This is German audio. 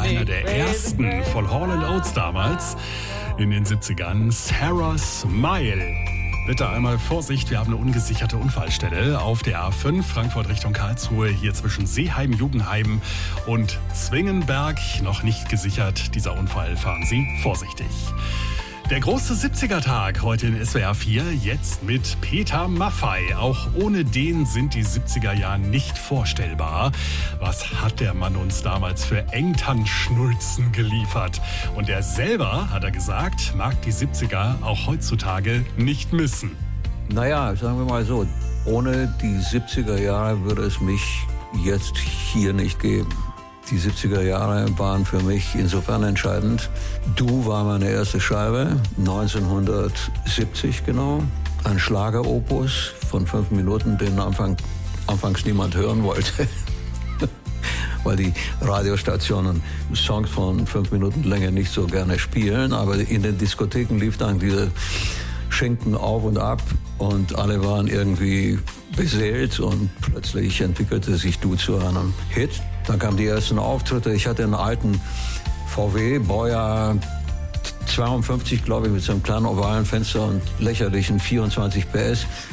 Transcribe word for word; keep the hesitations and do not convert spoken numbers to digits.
einer der ersten von Hall and Oates damals in den siebzigern, Sarah Smile. Bitte einmal Vorsicht, wir haben eine ungesicherte Unfallstelle auf der A fünf, Frankfurt Richtung Karlsruhe, hier zwischen Seeheim, Jugendheim und Zwingenberg. Noch nicht gesichert, dieser Unfall, fahren Sie vorsichtig. Der große siebziger-Tag heute in S W R vier, jetzt mit Peter Maffay. Auch ohne den sind die siebziger Jahre nicht vorstellbar. Was hat der Mann uns damals für Engtanschnulzen geliefert? Und er selber, hat er gesagt, mag die siebziger auch heutzutage nicht missen. Naja, sagen wir mal so, ohne die siebziger Jahre würde es mich jetzt hier nicht geben. Die siebziger Jahre waren für mich insofern entscheidend. Du war meine erste Scheibe, neunzehnhundertsiebzig genau. Ein Schlageropus von fünf Minuten, den Anfang, anfangs niemand hören wollte. Weil die Radiostationen Songs von fünf Minuten Länge nicht so gerne spielen. Aber in den Diskotheken lief dann diese Schinken auf und ab und alle waren irgendwie beseelt und plötzlich entwickelte sich Du zu einem Hit. Dann kamen die ersten Auftritte. Ich hatte einen alten V W, Baujahr zweiundfünfzig, glaube ich, mit so einem kleinen ovalen Fenster und lächerlichen vierundzwanzig P S.